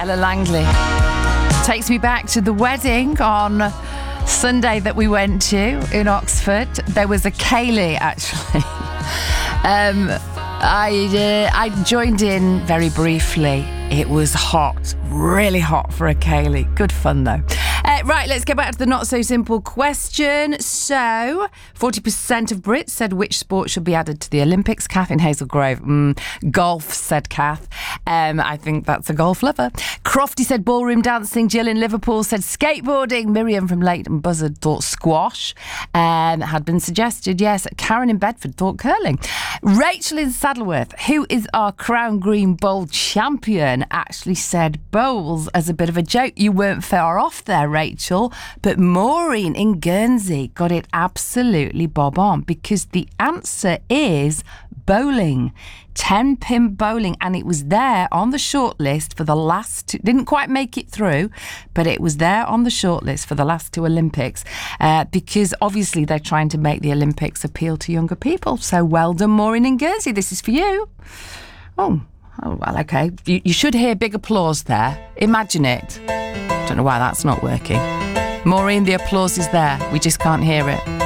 Ella Langley. Takes me back to the wedding on Sunday that we went to in Oxford. There was a ceilidh, actually. I joined in very briefly. It was hot, really hot for a ceilidh. Good fun, though. Right, let's get back to the not-so-simple question. So, 40% of Brits said which sport should be added to the Olympics. Kath in Hazel Grove. Golf, said Kath. I think that's a golf lover. Crofty said ballroom dancing. Jill in Liverpool said skateboarding. Miriam from Leighton Buzzard thought squash. Had been suggested, yes. Karen in Bedford thought curling. Rachel in Saddleworth, who is our Crown Green Bowl champion, actually said bowls as a bit of a joke. You weren't far off there, Rachel. But Maureen in Guernsey got it absolutely bob on, because the answer is bowling. 10-pin bowling, and it was there on the shortlist for the last two. Didn't quite make it through, but it was there on the shortlist for the last two Olympics, because obviously they're trying to make the Olympics appeal to younger people. So well done, Maureen in Guernsey. This is for you. Oh, well, okay. You should hear big applause there. Imagine it. Don't know why that's not working. Maureen, the applause is there. We just can't hear it.